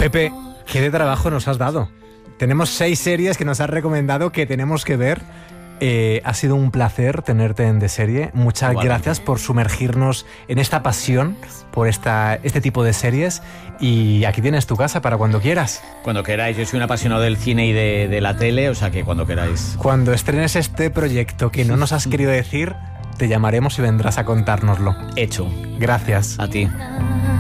Pepe, ¿qué de trabajo nos has dado? Tenemos 6 series que nos has recomendado que tenemos que ver. Ha sido un placer tenerte en De Serie. Muchas gracias por sumergirnos en esta pasión por este tipo de series. Y aquí tienes tu casa para cuando quieras. Cuando queráis, yo soy un apasionado del cine y de la tele, o sea que cuando queráis. Cuando estrenes este proyecto que no nos has querido decir, te llamaremos y vendrás a contárnoslo. Hecho. Gracias. A ti.